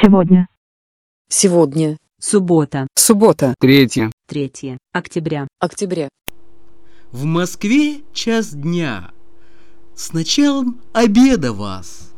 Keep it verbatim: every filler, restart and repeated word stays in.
Сегодня. Сегодня. Суббота. Суббота. Третье. третье октября. Октября. В Москве час дня. С началом обеда вас.